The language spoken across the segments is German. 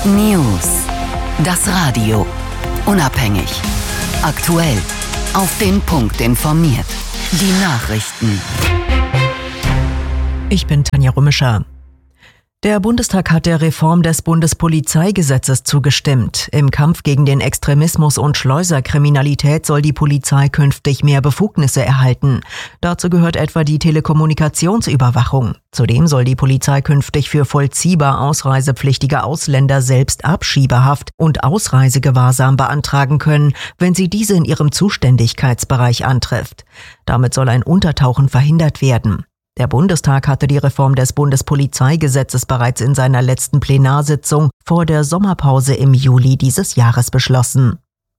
News. Das Radio. Unabhängig. Aktuell. Auf den Punkt informiert. Die Nachrichten. Ich bin Tanja Römischer. Der Bundestag hat der Reform des Bundespolizeigesetzes zugestimmt. Im Kampf gegen den Extremismus und Schleuserkriminalität soll die Polizei künftig mehr Befugnisse erhalten. Dazu gehört etwa die Telekommunikationsüberwachung. Zudem soll die Polizei künftig für vollziehbar ausreisepflichtige Ausländer selbst Abschiebehaft und Ausreisegewahrsam beantragen können, wenn sie diese in ihrem Zuständigkeitsbereich antrifft. Damit soll ein Untertauchen verhindert werden. Der Bundestag hatte die Reform des Bundespolizeigesetzes bereits in seiner letzten Plenarsitzung vor der Sommerpause im Juli dieses Jahres beschlossen.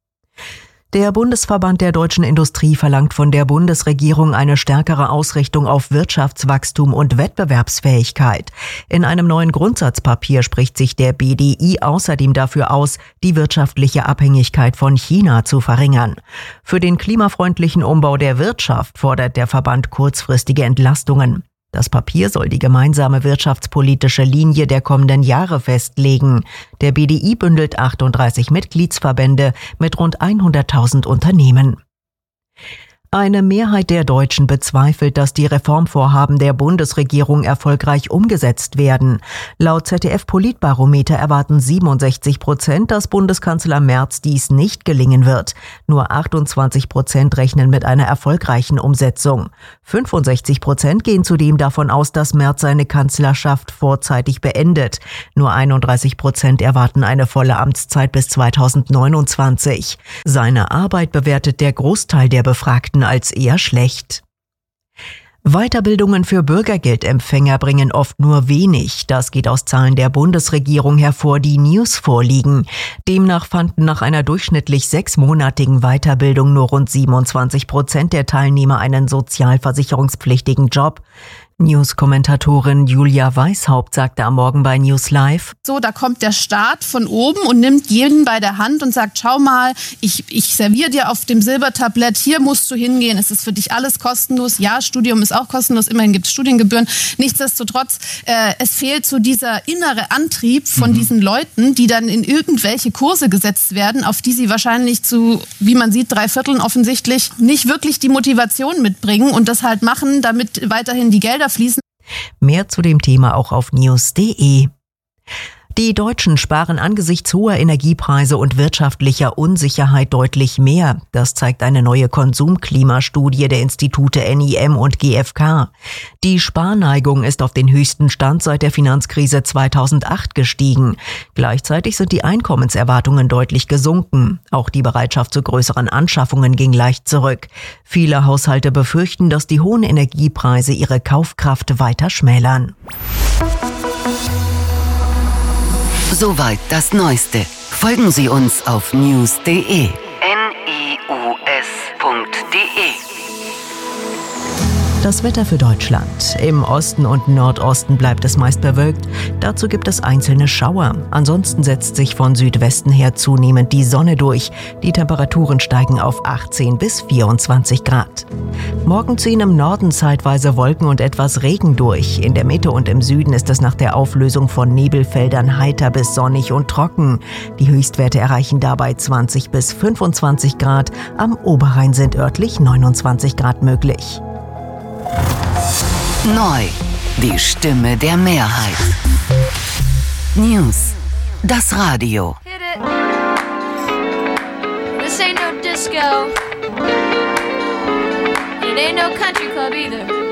Der Bundesverband der deutschen Industrie verlangt von der Bundesregierung eine stärkere Ausrichtung auf Wirtschaftswachstum und Wettbewerbsfähigkeit. In einem neuen Grundsatzpapier spricht sich der BDI außerdem dafür aus, die wirtschaftliche Abhängigkeit von China zu verringern. Für den klimafreundlichen Umbau der Wirtschaft fordert der Verband kurzfristige Entlastungen. Das Papier soll die gemeinsame wirtschaftspolitische Linie der kommenden Jahre festlegen. Der BDI bündelt 38 Mitgliedsverbände mit rund 100.000 Unternehmen. Eine Mehrheit der Deutschen bezweifelt, dass die Reformvorhaben der Bundesregierung erfolgreich umgesetzt werden. Laut ZDF-Politbarometer erwarten 67%, dass Bundeskanzler Merz dies nicht gelingen wird. Nur 28% rechnen mit einer erfolgreichen Umsetzung. 65% gehen zudem davon aus, dass Merz seine Kanzlerschaft vorzeitig beendet. Nur 31% erwarten eine volle Amtszeit bis 2029. Seine Arbeit bewertet der Großteil der Befragten als eher schlecht. Weiterbildungen für Bürgergeldempfänger bringen oft nur wenig. Das geht aus Zahlen der Bundesregierung hervor, die News vorliegen. Demnach fanden nach einer durchschnittlich 6-monatigen Weiterbildung nur rund 27% der Teilnehmer einen sozialversicherungspflichtigen Job. News-Kommentatorin Julia Weishaupt sagte am Morgen bei News Live: So, da kommt der Staat von oben und nimmt jeden bei der Hand und sagt, schau mal, ich serviere dir auf dem Silbertablett, hier musst du hingehen, es ist für dich alles kostenlos. Ja, Studium ist auch kostenlos, immerhin gibt es Studiengebühren. Nichtsdestotrotz, es fehlt so dieser innere Antrieb von diesen Leuten, die dann in irgendwelche Kurse gesetzt werden, auf die sie wahrscheinlich zu, wie man sieht, 3/4 offensichtlich nicht wirklich die Motivation mitbringen und das halt machen, damit weiterhin die Gelder fließen. Mehr zu dem Thema auch auf news.de. Die Deutschen sparen angesichts hoher Energiepreise und wirtschaftlicher Unsicherheit deutlich mehr. Das zeigt eine neue Konsumklimastudie der Institute NIM und GfK. Die Sparneigung ist auf den höchsten Stand seit der Finanzkrise 2008 gestiegen. Gleichzeitig sind die Einkommenserwartungen deutlich gesunken. Auch die Bereitschaft zu größeren Anschaffungen ging leicht zurück. Viele Haushalte befürchten, dass die hohen Energiepreise ihre Kaufkraft weiter schmälern. Soweit das Neueste. Folgen Sie uns auf news.de. Das Wetter für Deutschland. Im Osten und Nordosten bleibt es meist bewölkt. Dazu gibt es einzelne Schauer. Ansonsten setzt sich von Südwesten her zunehmend die Sonne durch. Die Temperaturen steigen auf 18 bis 24 Grad. Morgen ziehen im Norden zeitweise Wolken und etwas Regen durch. In der Mitte und im Süden ist es nach der Auflösung von Nebelfeldern heiter bis sonnig und trocken. Die Höchstwerte erreichen dabei 20 bis 25 Grad. Am Oberrhein sind örtlich 29 Grad möglich. Neu. Die Stimme der Mehrheit. News. Das Radio. Hit it. This ain't no disco. It ain't no country club either.